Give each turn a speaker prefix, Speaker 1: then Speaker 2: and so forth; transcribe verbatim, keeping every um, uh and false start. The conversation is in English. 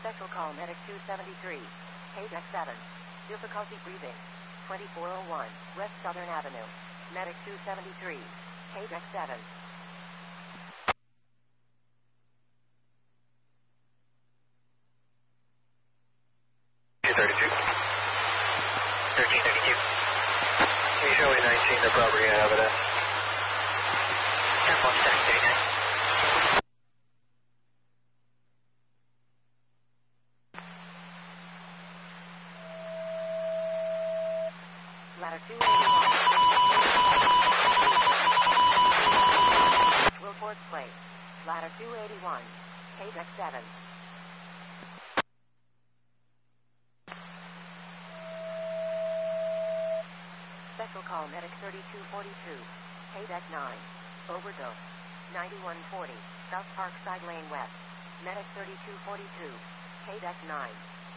Speaker 1: Special call Medic two seventy-three. K-Deck seven. Difficulty breathing. twenty-four oh one. West Southern Avenue. Medic two seventy-three. K-Deck seven.
Speaker 2: two thirty-two. thirteen thirty-two. Hey, showing nineteen, the property in evidence.
Speaker 3: Airport seven thirty-nine.
Speaker 1: Ladder two eighty-one. Wilfords Place. Ladder two eighty-one. K-Deck seven. Special call Medic thirty-two forty-two. K-Deck nine. Overdose. ninety-one forty. South Parkside Lane West. Medic thirty-two forty-two. K-Deck nine.